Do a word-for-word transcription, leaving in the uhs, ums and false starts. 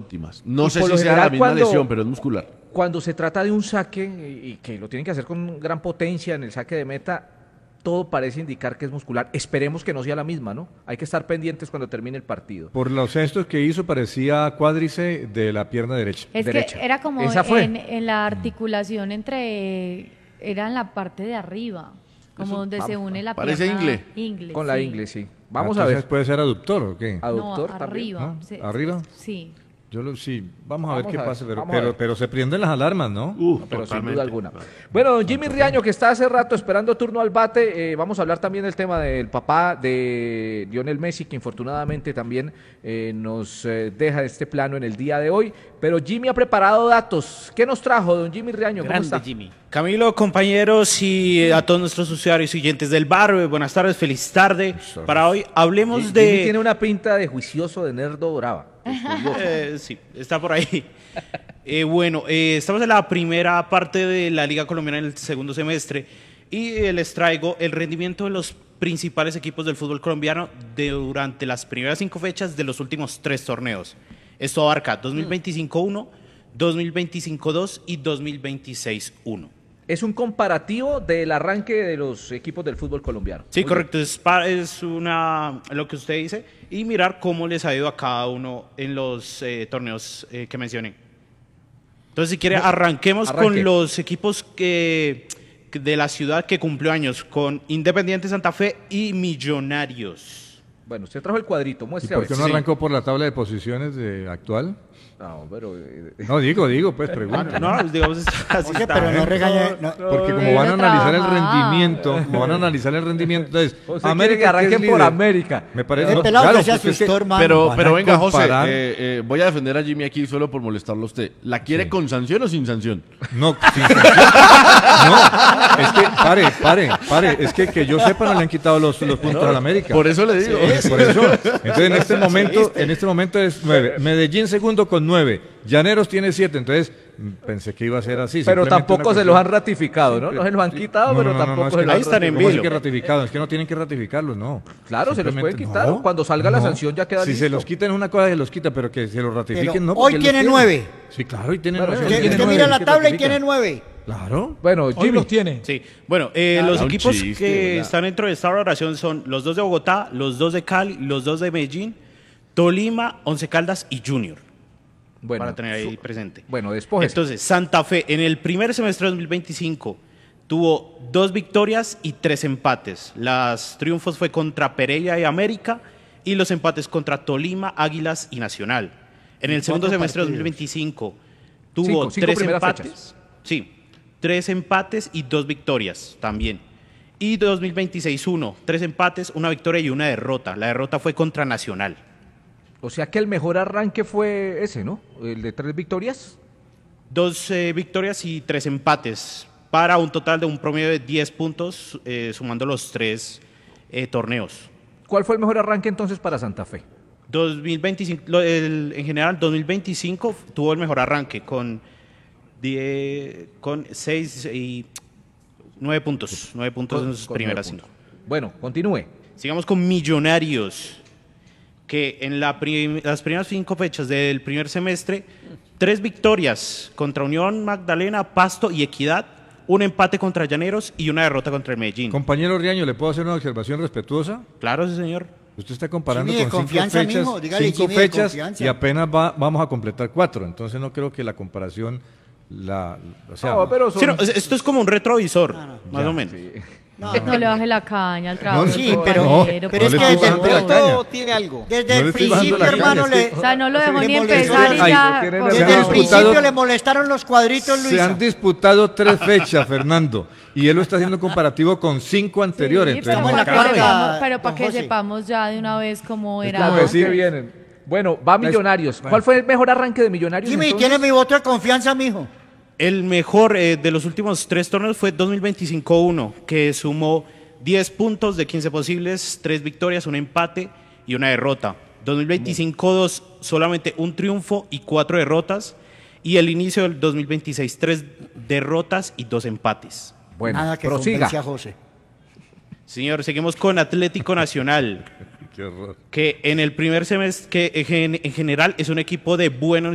óptimas. No Y sé por si lo sea la general, misma cuando- lesión, pero es muscular. Cuando se trata de un saque, y y que lo tienen que hacer con gran potencia en el saque de meta, todo parece indicar que es muscular. Esperemos que no sea la misma, ¿no? Hay que estar pendientes cuando termine el partido. Por los gestos que hizo parecía cuádrice de la pierna derecha. Es Derecha. que era como Esa fue. en, en la articulación entre, era en la parte de arriba, como Eso, donde se vamos, une la parece pierna. ingle. ingle, Con la sí. ingle, sí. Vamos Ah, a entonces ver. ¿Puede ser aductor o qué? Aductor No, también. arriba. ¿No? se- ¿Arriba? Sí. Yo lo, sí, vamos a Vamos ver qué a ver, pasa, pero, vamos a pero, ver. pero se prenden las alarmas, ¿no? Uh, Pero sin totalmente. duda alguna. Bueno, don Jimmy Riaño, que está hace rato esperando turno al bate, eh, vamos a hablar también del tema del papá de Lionel Messi, que infortunadamente también eh, nos eh, deja este plano en el día de hoy. Pero Jimmy ha preparado datos. ¿Qué nos trajo, don Jimmy Riaño? ¿Cómo Grande está? Jimmy. Camilo, compañeros y a todos nuestros usuarios y oyentes del bar, eh, buenas tardes, feliz tarde. Para hoy hablemos Jimmy de... tiene una pinta de juicioso, de nerdo brava. Estudioso. Eh, sí, está por ahí. Eh, bueno, eh, estamos en la primera parte de la Liga Colombiana en el segundo semestre y eh, les traigo el rendimiento de los principales equipos del fútbol colombiano de- durante las primeras cinco fechas de los últimos tres torneos. Esto abarca dos mil veinticinco uno, dos mil veinticinco dos y dos mil veintiséis uno. Es un comparativo del arranque de los equipos del fútbol colombiano. Sí, Muy correcto, es, pa- es una, lo que usted dice, y mirar cómo les ha ido a cada uno en los eh, torneos eh, que mencioné. Entonces, si quiere, arranquemos Arranque. con los equipos que, que de la ciudad que cumplió años, con Independiente Santa Fe y Millonarios. bien. Bueno, usted trajo el cuadrito, ¿Y muestre a por ver. qué no Sí. arrancó por la tabla de posiciones de actual? No, pero... eh, No, digo, digo, pues pregunto. No, digamos, así Oye, está. pero no regañe. no- Porque como Pero van a analizar el trabajar. rendimiento, como van a analizar el rendimiento, entonces, Usted quiere que arranquen es por líder. América. Me parece, El no, pelado claro, ya se porque es que- asustó, hermano. Pero, van pero a venga, José, comparar- eh, eh, voy a defender a Jimmy aquí solo por molestarlo a usted. ¿La quiere Sí. con sanción o sin sanción? No, sin sanción. No, es que, pare, pare, pare, es que que yo sepa no le han quitado los, los puntos al América. Por eso le digo. Por eso. Entonces en este momento, en este momento es nueve. Medellín segundo con nueve. Llaneros tiene siete. Entonces mm, pensé que iba a ser así. Pero simplemente tampoco una se los han cuestión- ratificado, ¿no? No se los han quitado, No, pero no, no, tampoco no, es se que los ahí han están en ¿Cómo ratificado. así que vilo. ratificados? Es que no tienen que ratificarlos, no. Claro, se los pueden Simplemente- quitar. no, Cuando salga la no. sanción ya queda Si listo. se los quitan es una cosa, se los quita, pero que se los ratifiquen, Pero no. hoy porque tiene los nueve. Sí, claro, hoy tiene Bueno, nueve. usted Usted, tiene usted nueve, mira la ¿qué tabla y ratifica? tiene nueve. Claro. Bueno, Jimmy, tiene. Sí, bueno, eh, Ah, los un equipos chiste, que ¿verdad? están dentro de esta valoración son los dos de Bogotá, los dos de Cali, los dos de Medellín, Tolima, Once Caldas y Junior, bueno, para tener ahí su- presente. bueno, después. Entonces, Santa Fe en el primer semestre de dos mil veinticinco tuvo dos victorias y tres empates. Las triunfos fue contra Pereira y América y los empates contra Tolima, Águilas y Nacional. En el segundo cuatro semestre de partidos. dos mil veinticinco tuvo Cinco, cinco tres primeras empates. fechas. Sí, tres empates y dos victorias también. Y dos mil veintiséis uno, tres empates, una victoria y una derrota. La derrota fue contra Nacional. O sea que el mejor arranque fue ese, ¿no? El de tres victorias. Dos eh, victorias y tres empates, para un total de un promedio de diez puntos, eh, sumando los tres eh, torneos. ¿Cuál fue el mejor arranque entonces para Santa Fe? dos mil veinticinco, lo- el- en general, dos mil veinticinco tuvo el mejor arranque con, die- con seis y nueve puntos. Nueve puntos Con- en sus con primeras nueve cinco. puntos. Bueno, continúe. Sigamos con Millonarios, que en la prim- las primeras cinco fechas del primer semestre, tres victorias contra Unión Magdalena, Pasto y Equidad, un empate contra Llaneros y una derrota contra el Medellín. Compañero Riaño, ¿le puedo hacer una observación respetuosa? Claro, sí, señor. Usted está comparando Jimmy, de con cinco confianza, fechas, mijo, dígale, cinco Jimmy, de fechas confianza. y apenas va- vamos a completar cuatro. Entonces no creo que la comparación la, o sea, No, pero son- Sí, no, es- esto es como un retrovisor, No, no. más o menos. No, No le baje la caña al trabajo. No, del sí, pero- compañero, pero por es que le desde estoy el bajando la punto- caña. Todo tiene algo. Desde No el le estoy bajando principio, la caña, hermano, es que- le, O sea, no lo dejó le ni molestó empezar y la- ya. Ay, con- se Desde han el disputado- principio le molestaron los cuadritos, se Luisa. han disputado tres fechas, Fernando, y él lo está haciendo comparativo con cinco anteriores. Sí, entonces pero Estamos no en la para que cabe. cuarta, sepamos- pero para don que José. sepamos ya de una vez cómo Es era. como Como decir- que vienen. Bueno, va Millonarios. ¿Cuál fue el mejor arranque de Millonarios? Jimmy, entonces? tiene mi voto de confianza, mijo. El mejor eh, de los últimos tres torneos fue dos mil veinticinco uno, que sumó diez puntos de quince posibles, tres victorias, un empate y una derrota. dos mil veinticinco dos, solamente un triunfo y cuatro derrotas. Y el inicio del dos mil veintiséis, tres derrotas y dos empates. Bueno, Nada que prosiga. convence a José. Señor, seguimos con Atlético Nacional, Qué horror. que en el primer semestre, que en, gen- en general es un equipo de buenos